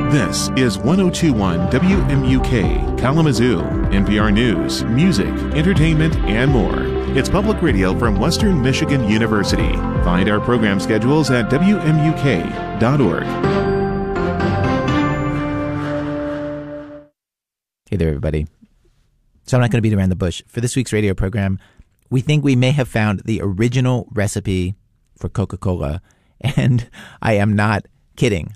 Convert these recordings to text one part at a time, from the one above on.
This is 1021 WMUK Kalamazoo, NPR News, music, entertainment, and more. It's public radio from Western Michigan University. Find our program schedules at WMUK.org. Hey there, everybody. So I'm not going to beat around the bush. For this week's radio program, we think we may have found the original recipe for Coca-Cola. And I am not kidding.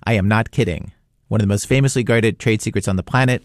One of the most famously guarded trade secrets on the planet.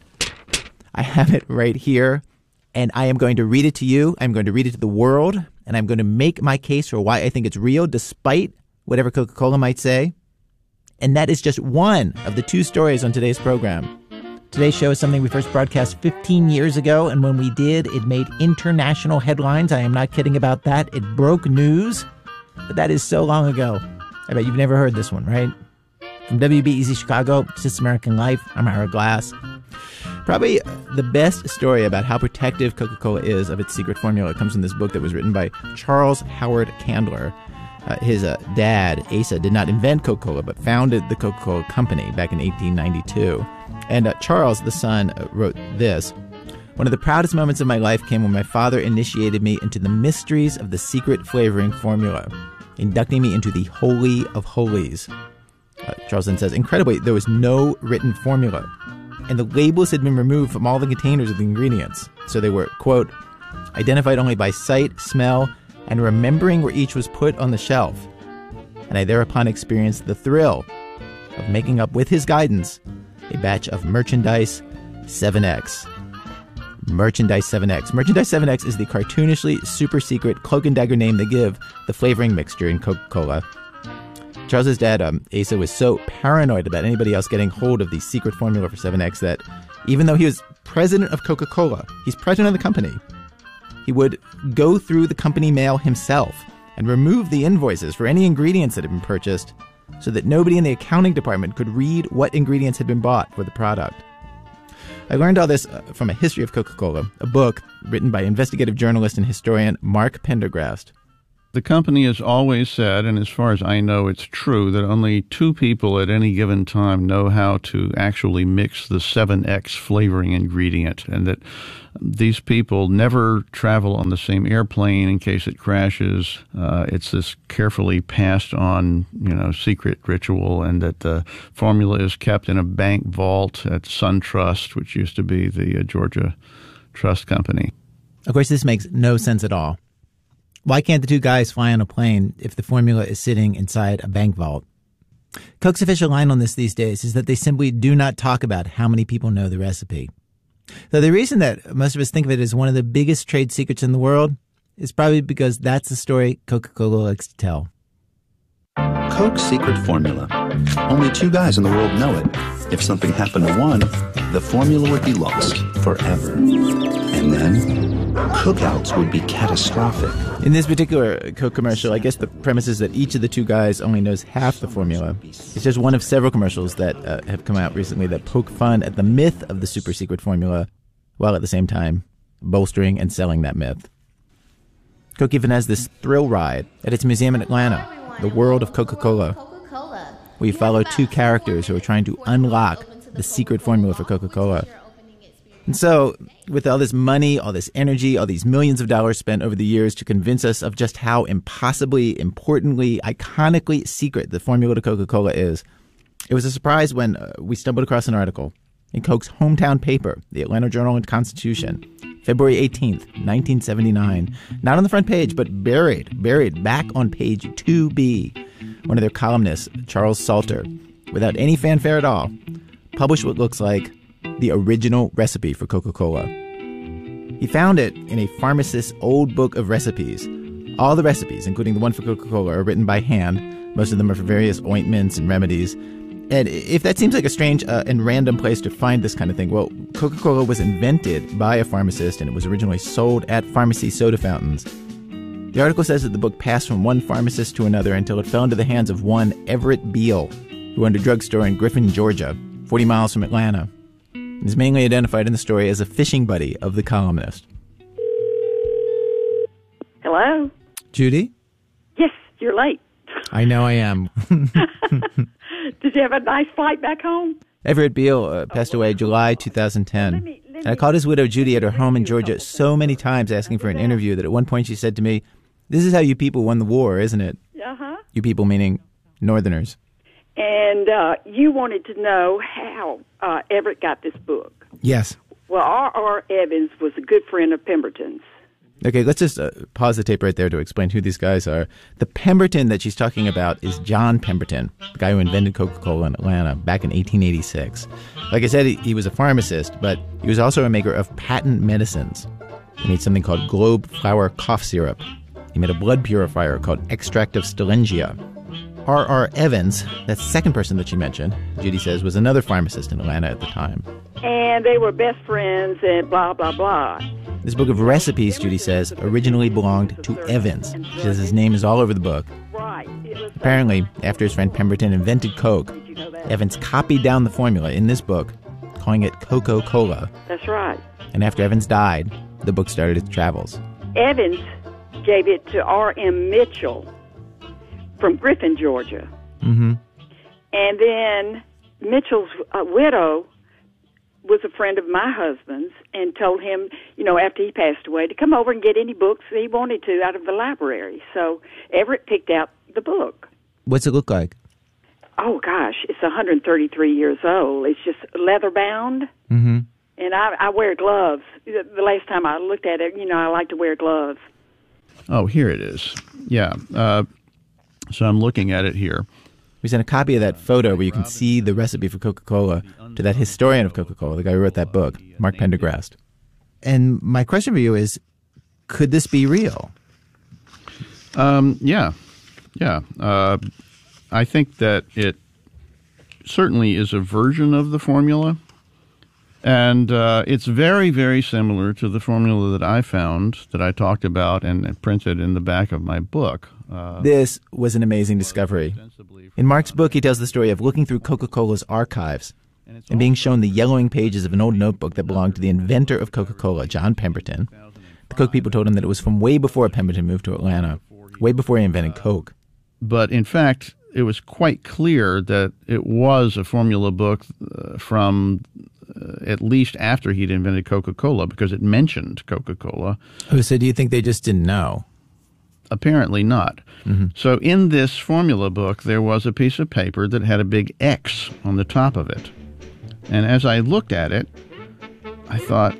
I have it right here, and I am going to read it to you. I'm going to read it to the world, and I'm going to make my case for why I think it's real, despite whatever Coca-Cola might say. And that is just one of the two stories on today's program. Today's show is something we first broadcast 15 years ago, and when we did, it made international headlines. I am not kidding about that. It broke news, but that is so long ago. I bet you've never heard this one, right? From WBEZ Chicago, This American Life, I'm Ira Glass. Probably the best story about how protective Coca-Cola is of its secret formula comes from this book that was written by Charles Howard Candler. His dad, Asa, did not invent Coca-Cola, but founded the Coca-Cola Company back in 1892. And Charles, the son, wrote this: "One of the proudest moments of my life came when my father initiated me into the mysteries of the secret flavoring formula, inducting me into the Holy of Holies." Charles then says, "Incredibly, there was no written formula, and the labels had been removed from all the containers of the ingredients. So they were, quote, identified only by sight, smell, and remembering where each was put on the shelf. And I thereupon experienced the thrill of making up, with his guidance, a batch of Merchandise 7X. Merchandise 7X. Merchandise 7X is the cartoonishly super secret cloak and dagger name they give the flavoring mixture in Coca-Cola. Charles's dad, Asa, was so paranoid about anybody else getting hold of the secret formula for 7X that even though he was president of Coca-Cola, he's president of the company, he would go through the company mail himself and remove the invoices for any ingredients that had been purchased so that nobody in the accounting department could read what ingredients had been bought for the product." I learned all this from A History of Coca-Cola, a book written by investigative journalist and historian Mark Pendergrast. The company has always said, and as far as I know it's true, that only two people at any given time know how to actually mix the 7X flavoring ingredient, and that these people never travel on the same airplane in case it crashes. It's this carefully passed on, secret ritual, and that the formula is kept in a bank vault at SunTrust, which used to be the Georgia Trust Company. Of course, this makes no sense at all. Why can't the two guys fly on a plane if the formula is sitting inside a bank vault? Coke's official line on this these days is that they simply do not talk about how many people know the recipe. So the reason that most of us think of it as one of the biggest trade secrets in the world is probably because that's the story Coca-Cola likes to tell. Coke's secret formula. Only two guys in the world know it. If something happened to one, the formula would be lost forever. And then cookouts would be catastrophic. In this particular Coke commercial, I guess the premise is that each of the two guys only knows half the formula. It's just one of several commercials that have come out recently that poke fun at the myth of the super secret formula, while at the same time bolstering and selling that myth. Coke even has this thrill ride at its museum in Atlanta, the World of Coca-Cola, where you follow two characters who are trying to unlock the secret formula for Coca-Cola. And so, with all this money, all this energy, all these millions of dollars spent over the years to convince us of just how impossibly, importantly, iconically secret the formula to Coca-Cola is, it was a surprise when we stumbled across an article in Coke's hometown paper, the Atlanta Journal and Constitution, February 18th, 1979. Not on the front page, but buried back on page 2B. One of their columnists, Charles Salter, without any fanfare at all, published what looks like the original recipe for Coca-Cola. He found it in a pharmacist's old book of recipes. All the recipes, including the one for Coca-Cola, are written by hand. Most of them are for various ointments and remedies. And if that seems like a strange and random place to find this kind of thing, well, Coca-Cola was invented by a pharmacist, and it was originally sold at pharmacy soda fountains. The article says that the book passed from one pharmacist to another until it fell into the hands of one Everett Beal, who owned a drugstore in Griffin, Georgia, 40 miles from Atlanta. He is mainly identified in the story as a fishing buddy of the columnist. Hello? Judy? Yes, you're late. I know I am. Did you have a nice flight back home? Everett Beale passed away July 2010. And I called his widow Judy at her home in Georgia so many times asking for an interview that at one point she said to me, "This is how you people won the war, isn't it?" Uh-huh. You people meaning Northerners. And you wanted to know how Everett got this book. Yes. Well, R.R. Evans was a good friend of Pemberton's. Okay, let's just pause the tape right there to explain who these guys are. The Pemberton that she's talking about is John Pemberton, the guy who invented Coca-Cola in Atlanta back in 1886. Like I said, he was a pharmacist, but he was also a maker of patent medicines. He made something called Globe Flower Cough Syrup. He made a blood purifier called Extract of Stellengia. R.R. Evans, that second person that she mentioned, Judy says, was another pharmacist in Atlanta at the time. And they were best friends and blah, blah, blah. This book of recipes, Judy says, originally belonged to Evans. She says his name is all over the book. Right. Apparently, after his friend Pemberton invented Coke, Evans copied down the formula in this book, calling it Coca-Cola. That's right. And after Evans died, the book started its travels. Evans gave it to R.M. Mitchell from Griffin, Georgia. Mm-hmm. And then Mitchell's widow was a friend of my husband's and told him, after he passed away, to come over and get any books he wanted to out of the library. So Everett picked out the book. What's it look like? Oh, gosh, it's 133 years old. It's just leather-bound. Mm-hmm. And I wear gloves. The last time I looked at it, I like to wear gloves. Oh, here it is. Yeah. So I'm looking at it here. We sent a copy of that photo where you can see the recipe for Coca-Cola to that historian of Coca-Cola, the guy who wrote that book, Mark Pendergrast. And my question for you is, could this be real? Yeah. I think that it certainly is a version of the formula. And it's very, very similar to the formula that I found, that I talked about and printed in the back of my book. This was an amazing discovery. In Mark's book, he tells the story of looking through Coca-Cola's archives and being shown the yellowing pages of an old notebook that belonged to the inventor of Coca-Cola, John Pemberton. The Coke people told him that it was from way before Pemberton moved to Atlanta, way before he invented Coke. But in fact, it was quite clear that it was a formula book from at least after he'd invented Coca-Cola, because it mentioned Coca-Cola. Oh, so do you think they just didn't know? Apparently not. Mm-hmm. So in this formula book, there was a piece of paper that had a big X on the top of it. And as I looked at it, I thought,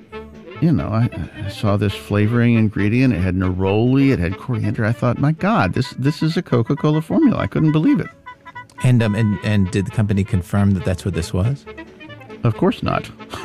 I saw this flavoring ingredient. It had neroli, it had coriander. I thought, my God, this is a Coca-Cola formula. I couldn't believe it. And did the company confirm that that's what this was? Of course not.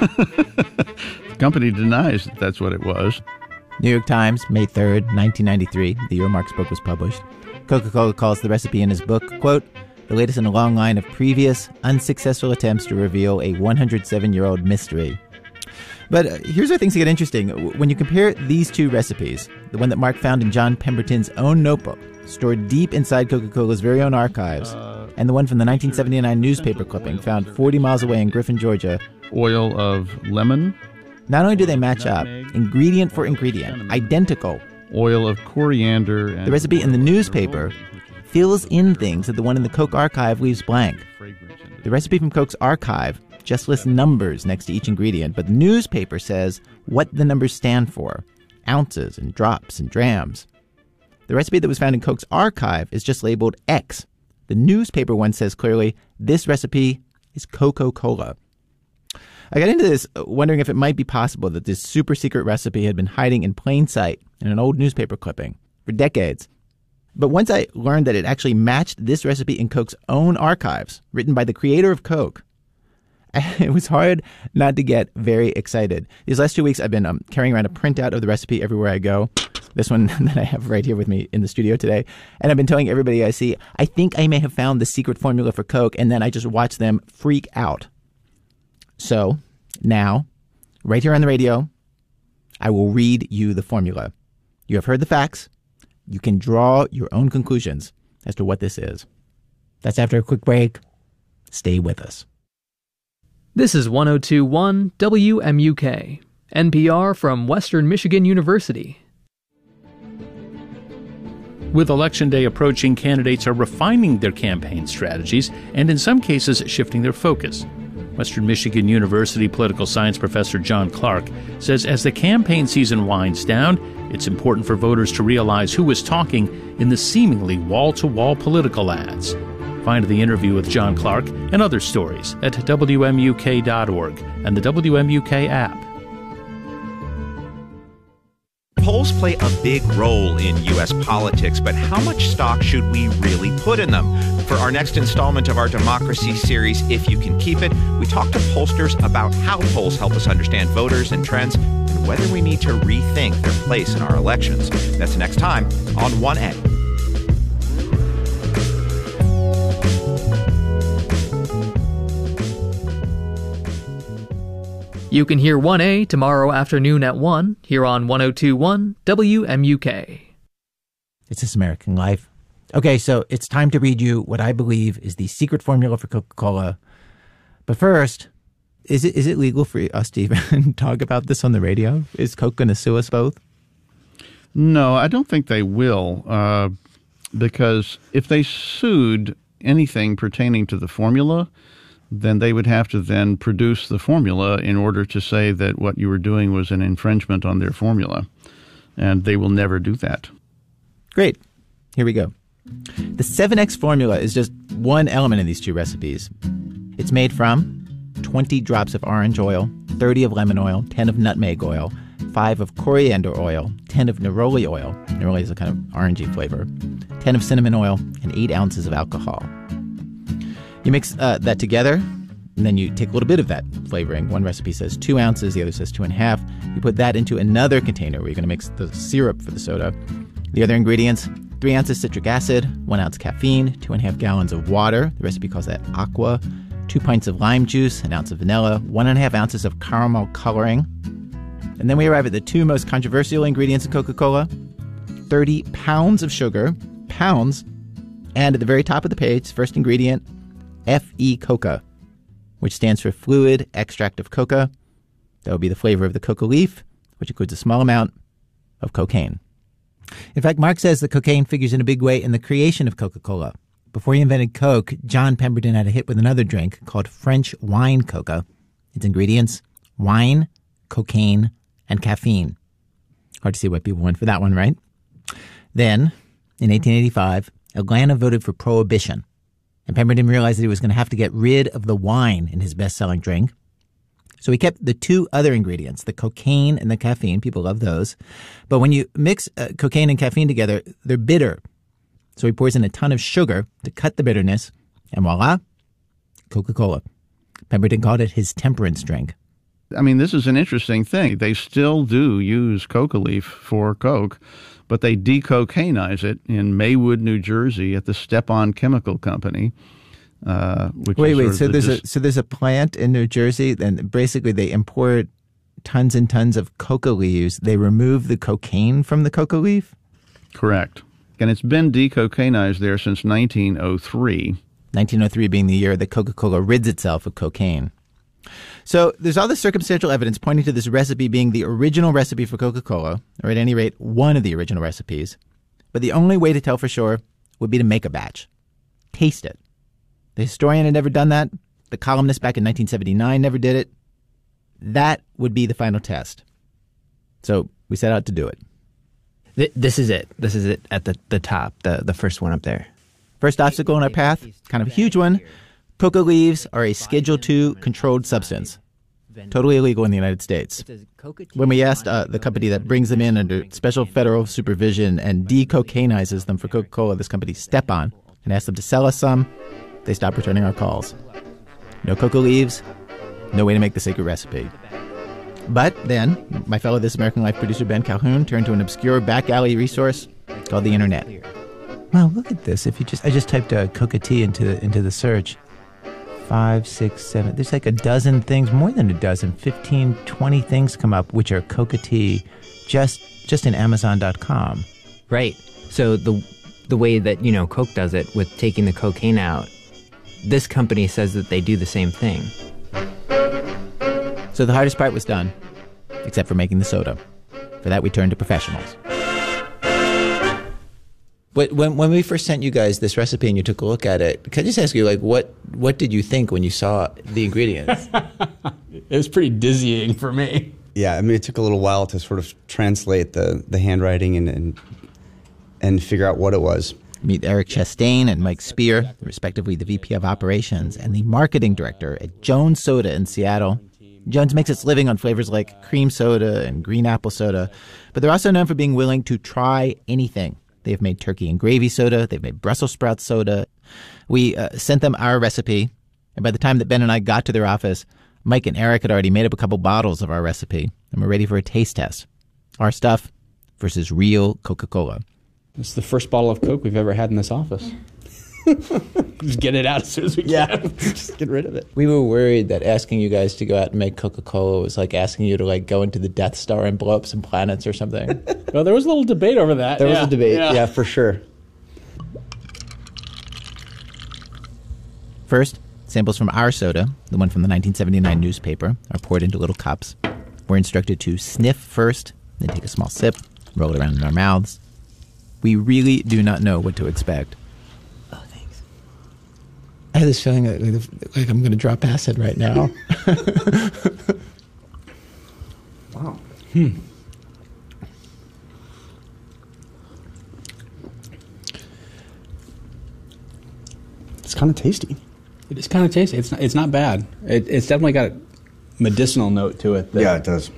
The company denies that that's what it was. New York Times, May 3rd, 1993, the year Mark's book was published. Coca-Cola calls the recipe in his book, quote, the latest in a long line of previous unsuccessful attempts to reveal a 107-year-old mystery. But here's where things get interesting. When you compare these two recipes, the one that Mark found in John Pemberton's own notebook, stored deep inside Coca-Cola's very own archives, and the one from the 1979 newspaper clipping found 40 miles away in Griffin, Georgia. Oil of lemon. Not only do they match up, ingredient for ingredient, identical. Oil of coriander. And the recipe in the newspaper fills in things that the one in the Coke archive leaves blank. The recipe from Coke's archive just lists numbers next to each ingredient, but the newspaper says what the numbers stand for, ounces and drops and drams. The recipe that was found in Coke's archive is just labeled X. The newspaper one says clearly, this recipe is Coca-Cola. I got into this wondering if it might be possible that this super secret recipe had been hiding in plain sight in an old newspaper clipping for decades. But once I learned that it actually matched this recipe in Coke's own archives, written by the creator of Coke, it was hard not to get very excited. These last 2 weeks, I've been carrying around a printout of the recipe everywhere I go. This one that I have right here with me in the studio today. And I've been telling everybody I see, I think I may have found the secret formula for Coke, and then I just watch them freak out. So now, right here on the radio, I will read you the formula. You have heard the facts. You can draw your own conclusions as to what this is. That's after a quick break. Stay with us. This is 102.1 WMUK, NPR from Western Michigan University. With Election Day approaching, candidates are refining their campaign strategies and in some cases shifting their focus. Western Michigan University political science professor John Clark says as the campaign season winds down, it's important for voters to realize who is talking in the seemingly wall-to-wall political ads. Find the interview with John Clark and other stories at WMUK.org and the WMUK app. Polls play a big role in U.S. politics, but how much stock should we really put in them? For our next installment of our Democracy series, If You Can Keep It, we talk to pollsters about how polls help us understand voters and trends and whether we need to rethink their place in our elections. That's next time on 1A. You can hear 1A tomorrow afternoon at 1 here on 102.1 WMUK. It's This American Life. Okay, so it's time to read you what I believe is the secret formula for Coca-Cola. But first, is it legal for us to even talk about this on the radio? Is Coke going to sue us both? No, I don't think they will, because if they sued anything pertaining to the formula, then they would have to then produce the formula in order to say that what you were doing was an infringement on their formula. And they will never do that. Great. Here we go. The 7X formula is just one element in these two recipes. It's made from 20 drops of orange oil, 30 of lemon oil, 10 of nutmeg oil, 5 of coriander oil, 10 of neroli oil. Neroli is a kind of orangey flavor. 10 of cinnamon oil, and 8 ounces of alcohol. You mix that together, and then you take a little bit of that flavoring. One recipe says 2 ounces, the other says 2.5. You put that into another container where you're going to mix the syrup for the soda. The other ingredients, 3 ounces citric acid, 1 ounce caffeine, 2.5 gallons of water. The recipe calls that aqua. 2 pints of lime juice, an ounce of vanilla, 1.5 ounces of caramel coloring. And then we arrive at the two most controversial ingredients in Coca-Cola, 30 pounds of sugar, pounds, and at the very top of the page, first ingredient, F.E. Coca, which stands for fluid extract of coca. That would be the flavor of the coca leaf, which includes a small amount of cocaine. In fact, Mark says that cocaine figures in a big way in the creation of Coca-Cola. Before he invented Coke, John Pemberton had a hit with another drink called French wine coca. Its ingredients, wine, cocaine, and caffeine. Hard to see why people went for that one, right? Then, in 1885, Atlanta voted for prohibition. And Pemberton realized that he was going to have to get rid of the wine in his best-selling drink. So he kept the two other ingredients, the cocaine and the caffeine. People love those. But when you mix cocaine and caffeine together, they're bitter. So he pours in a ton of sugar to cut the bitterness. And voila, Coca-Cola. Pemberton called it his temperance drink. I mean, this is an interesting thing. They still do use coca leaf for Coke, but they decocainize it in Maywood, New Jersey at the Stepan Chemical Company. So there's a plant in New Jersey, and basically they import tons and tons of coca leaves. They remove the cocaine from the coca leaf? Correct. And it's been decocainized there since 1903. 1903 being the year that Coca-Cola rids itself of cocaine. So there's all this circumstantial evidence pointing to this recipe being the original recipe for Coca-Cola, or at any rate, one of the original recipes. But the only way to tell for sure would be to make a batch. Taste it. The historian had never done that. The columnist back in 1979 never did it. That would be the final test. So we set out to do it. This is it. This is it at the top, the first one up there. First obstacle in our path, kind of a huge one. Coca leaves are a Schedule II controlled substance. Totally illegal in the United States. When we asked the company that brings them in under special federal supervision and decocainizes them for Coca-Cola, this company Stepan, and asked them to sell us some, they stopped returning our calls. No coca leaves, no way to make the secret recipe. But then, my fellow This American Life producer Ben Calhoun turned to an obscure back alley resource called the internet. Wow, look at this. I just typed Coca Tea into the search. 5, 6, 7. There's like a dozen things, more than a dozen, 15, 20 things come up which are Coca Tea just in Amazon.com. Right. So the way that, Coke does it with taking the cocaine out, this company says that they do the same thing. So the hardest part was done, except for making the soda. For that, we turned to professionals. But when we first sent you guys this recipe and you took a look at it, can I just ask you, like, what did you think when you saw the ingredients? It was pretty dizzying for me. Yeah, I mean, it took a little while to sort of translate the handwriting and figure out what it was. Meet Eric Chastain and Mike Spear, respectively the VP of Operations and the Marketing Director at Jones Soda in Seattle. Jones makes its living on flavors like cream soda and green apple soda, but they're also known for being willing to try anything. They've made turkey and gravy soda. They've made Brussels sprout soda. We sent them our recipe, and by the time that Ben and I got to their office, Mike and Eric had already made up a couple bottles of our recipe, and we're ready for a taste test. Our stuff versus real Coca-Cola. This is the first bottle of Coke we've ever had in this office. Just get it out as soon as we can. Yeah, just get rid of it. We were worried that asking you guys to go out and make Coca-Cola was like asking you to like go into the Death Star and blow up some planets or something. Well, there was a little debate over that. There was a debate, yeah, for sure. First, samples from our soda, the one from the 1979 newspaper, are poured into little cups. We're instructed to sniff first, then take a small sip, roll it around in our mouths. We really do not know what to expect. Oh, thanks. I have this feeling like I'm going to drop acid right now. Wow. It's kind of tasty. It is kind of tasty. It's not bad. It's definitely got a medicinal note to it. Yeah, it does.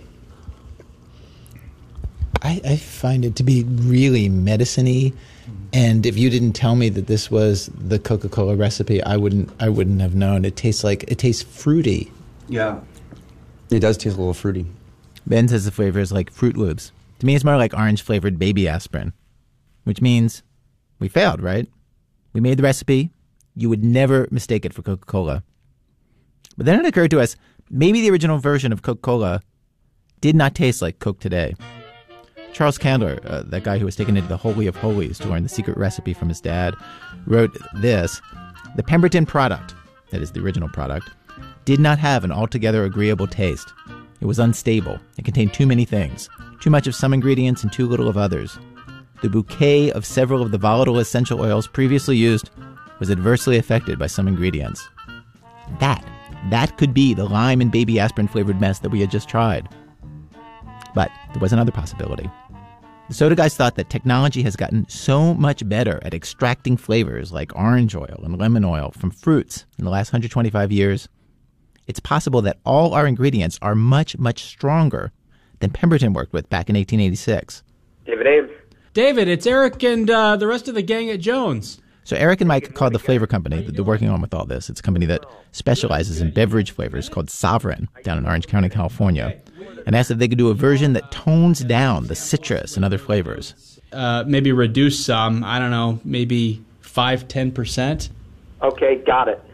I find it to be really medicine-y, and if you didn't tell me that this was the Coca-Cola recipe, I wouldn't have known. It tastes fruity. Yeah. It does taste a little fruity. Ben says the flavor is like Fruit Loops. To me, it's more like orange-flavored baby aspirin, which means we failed, right? We made the recipe. You would never mistake it for Coca-Cola. But then it occurred to us, maybe the original version of Coca-Cola did not taste like Coke today. Charles Candler, that guy who was taken into the Holy of Holies to learn the secret recipe from his dad, wrote this: the Pemberton product, that is the original product, did not have an altogether agreeable taste. It was unstable. It contained too many things, too much of some ingredients and too little of others. The bouquet of several of the volatile essential oils previously used was adversely affected by some ingredients. That could be the lime and baby aspirin flavored mess that we had just tried. But there was another possibility. The soda guys thought that technology has gotten so much better at extracting flavors like orange oil and lemon oil from fruits in the last 125 years, it's possible that all our ingredients are much, much stronger than Pemberton worked with back in 1886. David Ames. David, it's Eric and the rest of the gang at Jones. So Eric and Mike called the flavor company that they're working on with all this. It's a company that specializes in beverage flavors called Sovereign down in Orange County, California, and asked if they could do a version that tones down the citrus and other flavors. Maybe reduce some, I don't know, maybe 5-10%. Okay, got it.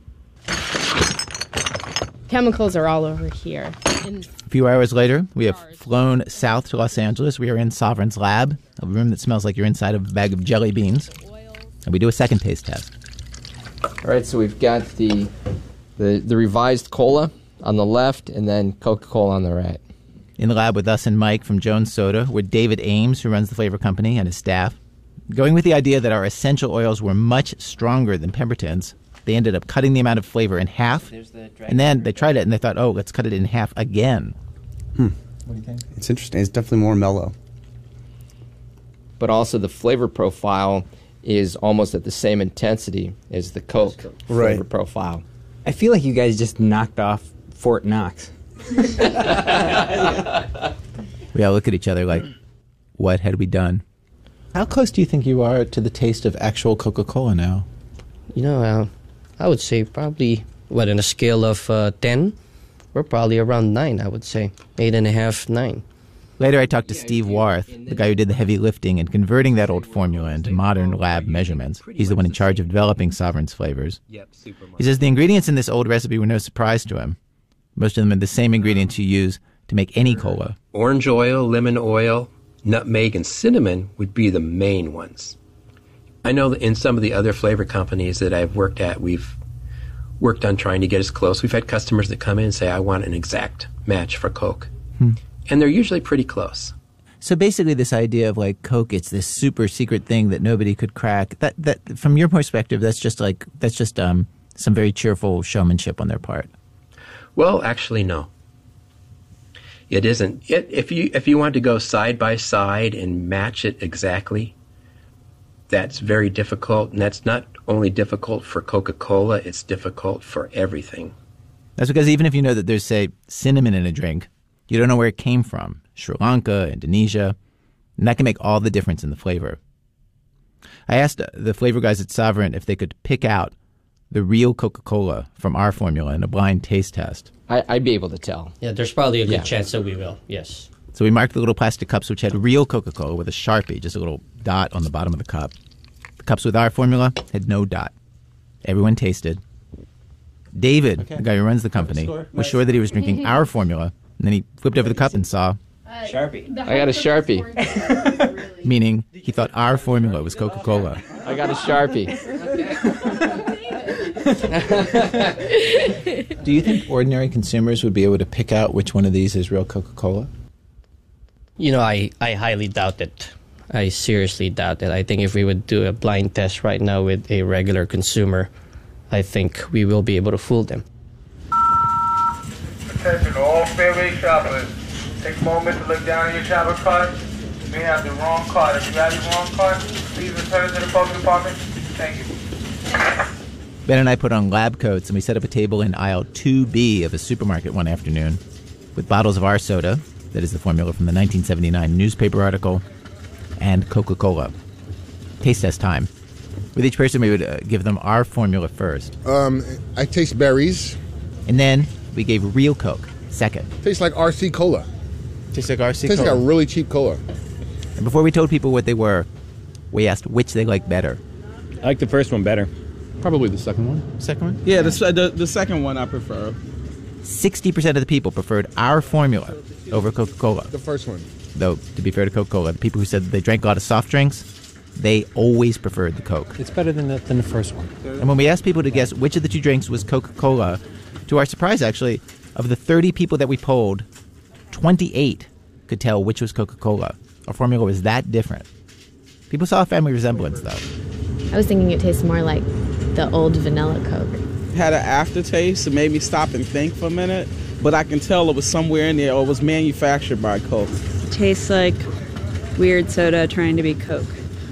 Chemicals are all over here. A few hours later, we have flown south to Los Angeles. We are in Sovereign's lab, a room that smells like you're inside of a bag of jelly beans. And we do a second taste test. All right, so we've got the revised cola on the left and then Coca-Cola on the right. In the lab with us and Mike from Jones Soda were David Ames, who runs the flavor company, and his staff. Going with the idea that our essential oils were much stronger than Pemberton's, they ended up cutting the amount of flavor in half. And then they tried it and they thought, oh, let's cut it in half again. What do you think? It's interesting. It's definitely more mellow. But also the flavor profile is almost at the same intensity as the Coke flavor profile. I feel like you guys just knocked off Fort Knox. We all look at each other like, what had we done? How close do you think you are to the taste of actual Coca-Cola now? You know, I would say probably, in a scale of 10, we're probably around 9, I would say. 8.5, 9. Later, I talked to Steve Warth, the guy who did the heavy lifting and converting that old formula into modern lab measurements. He's the one in charge of developing Sovereign's flavors. He says the ingredients in this old recipe were no surprise to him. Most of them are the same ingredients you use to make any cola. Orange oil, lemon oil, nutmeg, and cinnamon would be the main ones. I know that in some of the other flavor companies that I've worked at, we've worked on trying to get as close. We've had customers that come in and say, I want an exact match for Coke. And they're usually pretty close. So basically this idea of like Coke, it's this super secret thing that nobody could crack. That from your perspective, that's just some very cheerful showmanship on their part. Well, actually, no. It isn't. If you want to go side by side and match it exactly, that's very difficult. And that's not only difficult for Coca-Cola, it's difficult for everything. That's because even if you know that there's, say, cinnamon in a drink, you don't know where it came from. Sri Lanka, Indonesia, and that can make all the difference in the flavor. I asked the flavor guys at Sovereign if they could pick out the real Coca-Cola from our formula in a blind taste test. I'd be able to tell. Yeah, there's probably a good chance that we will, yes. So we marked the little plastic cups which had real Coca-Cola with a Sharpie, just a little dot on the bottom of the cup. The cups with our formula had no dot. Everyone tasted. David, the guy who runs the company, was sure that he was drinking our formula, and then he flipped over the cup and saw Sharpie. I got a Sharpie. meaning he thought our formula was Coca-Cola. I got a Sharpie. Do you think ordinary consumers would be able to pick out which one of these is real Coca-Cola? I highly doubt it. I seriously doubt it. I think if we would do a blind test right now with a regular consumer, I think we will be able to fool them. Attention all Fairway shoppers. Take a moment to look down at your shopper cart. You may have the wrong card. If you have the wrong card, please return to the Coke department. Thank you. Ben and I put on lab coats and we set up a table in aisle 2B of a supermarket one afternoon with bottles of our soda, that is the formula from the 1979 newspaper article, and Coca-Cola. Taste test time. With each person, we would give them our formula first. I taste berries. And then we gave real Coke second. Tastes like RC Cola. Tastes like RC Tastes Cola. like a really cheap cola. And before we told people what they were, we asked which they liked better. I like the first one better. Probably the second one. Second one? Yeah, the second one I prefer. 60% of the people preferred our formula over Coca-Cola. The first one. Though, to be fair to Coca-Cola, the people who said that they drank a lot of soft drinks, they always preferred the Coke. It's better than the first one. And when we asked people to guess which of the two drinks was Coca-Cola, to our surprise, actually, of the 30 people that we polled, 28 could tell which was Coca-Cola. Our formula was that different. People saw a family resemblance, though. I was thinking it tastes more like the old vanilla Coke. Had an aftertaste. It made me stop and think for a minute. But I can tell it was somewhere in there or it was manufactured by Coke. It tastes like weird soda trying to be Coke.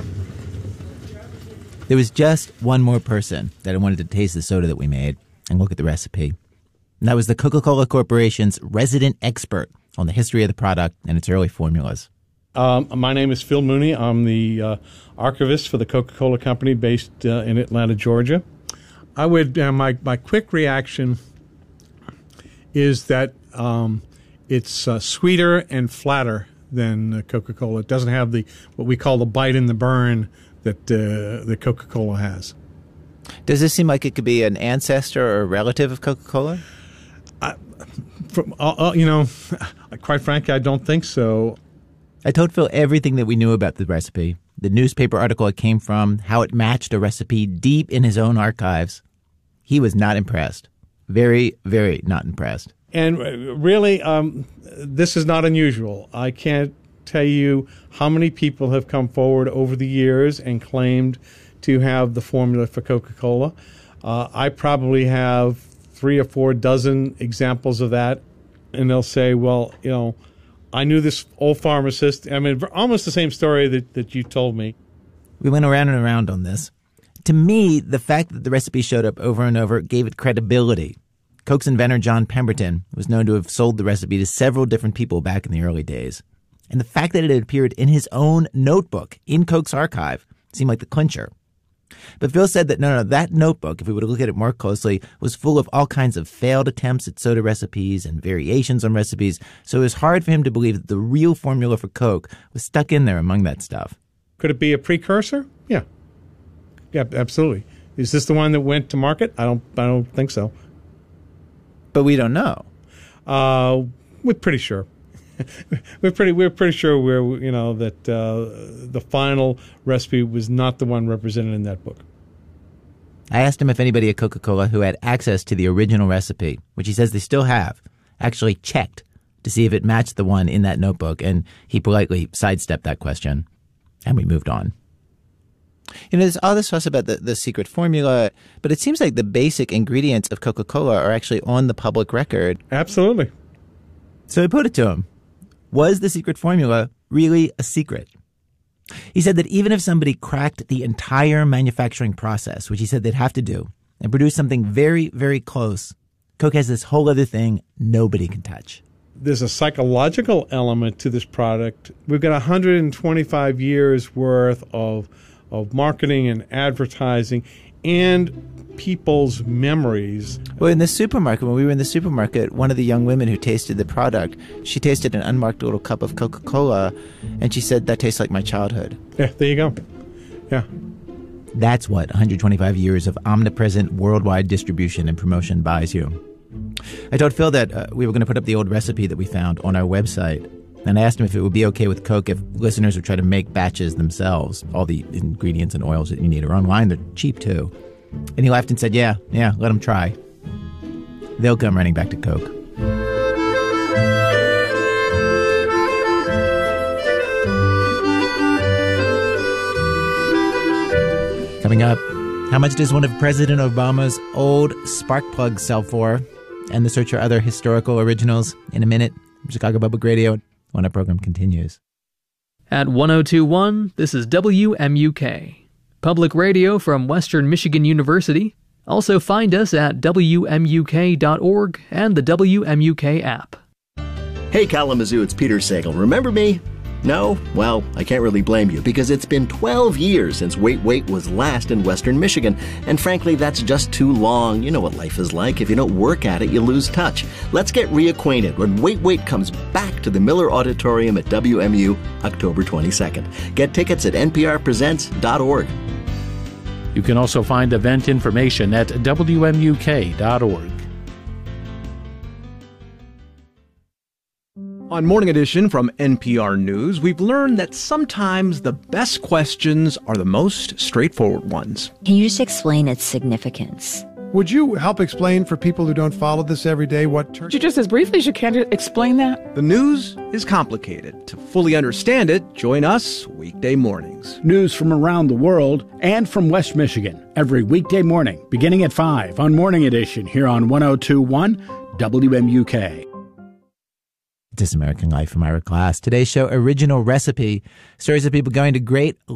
There was just one more person that wanted to taste the soda that we made and look at the recipe. And that was the Coca-Cola Corporation's resident expert on the history of the product and its early formulas. My name is Phil Mooney. I'm the archivist for the Coca-Cola Company based in Atlanta, Georgia. I would my quick reaction is that it's sweeter and flatter than Coca-Cola. It doesn't have what we call the bite in the burn that the Coca-Cola has. Does this seem like it could be an ancestor or a relative of Coca-Cola? Quite frankly, I don't think so. I told Phil everything that we knew about the recipe, the newspaper article it came from, how it matched a recipe deep in his own archives. He was not impressed. Very, very not impressed. And really, this is not unusual. I can't tell you how many people have come forward over the years and claimed to have the formula for Coca-Cola. I probably have 3 or 4 dozen examples of that. And they'll say, well, I knew this old pharmacist. I mean, almost the same story that you told me. We went around and around on this. To me, the fact that the recipe showed up over and over gave it credibility. Coke's inventor, John Pemberton, was known to have sold the recipe to several different people back in the early days. And the fact that it had appeared in his own notebook in Coke's archive seemed like the clincher. But Phil said that no, that notebook, if we were to look at it more closely, was full of all kinds of failed attempts at soda recipes and variations on recipes, so it was hard for him to believe that the real formula for Coke was stuck in there among that stuff. Could it be a precursor? Yeah. Yeah, absolutely. Is this the one that went to market? I don't think so. But we don't know. We're pretty sure. We're pretty sure that the final recipe was not the one represented in that book. I asked him if anybody at Coca-Cola who had access to the original recipe, which he says they still have, actually checked to see if it matched the one in that notebook, and he politely sidestepped that question, and we moved on. You know, there's all this fuss about the secret formula, but it seems like the basic ingredients of Coca-Cola are actually on the public record. Absolutely. So I put it to him. Was the secret formula really a secret? He said that even if somebody cracked the entire manufacturing process, which he said they'd have to do, and produce something very, very close, Coke has this whole other thing nobody can touch. There's a psychological element to this product. We've got 125 years worth of marketing and advertising and people's memories. Well, in the supermarket, when we were in the supermarket, one of the young women who tasted the product, she tasted an unmarked little cup of Coca-Cola, and she said, that tastes like my childhood. Yeah, there you go. Yeah. That's what 125 years of omnipresent worldwide distribution and promotion buys you. I told Phil that we were going to put up the old recipe that we found on our website. And I asked him if it would be okay with Coke if listeners would try to make batches themselves. All the ingredients and oils that you need are online. They're cheap, too. And he laughed and said, yeah, let them try. They'll come running back to Coke. Coming up, how much does one of President Obama's old spark plugs sell for? And the search for other historical originals in a minute. Chicago Public Radio. When our program continues. At 1021, this is WMUK, public radio from Western Michigan University. Also find us at WMUK.org and the WMUK app. Hey Kalamazoo, it's Peter Sagal. Remember me? No? Well, I can't really blame you because it's been 12 years since Wait Wait was last in Western Michigan. And frankly, that's just too long. You know what life is like. If you don't work at it, you lose touch. Let's get reacquainted when Wait Wait comes back to the Miller Auditorium at WMU October 22nd. Get tickets at nprpresents.org. You can also find event information at WMUK.org. On Morning Edition from NPR News, we've learned that sometimes the best questions are the most straightforward ones. Can you just explain its significance? Would you help explain for people who don't follow this every day what turkey... Just as briefly as you can, explain that? The news is complicated. To fully understand it, join us weekday mornings. News from around the world and from West Michigan every weekday morning, beginning at 5 on Morning Edition here on 102.1 WMUK. This American Life from Ira Glass. Today's show, Original Recipe. Stories of people going to great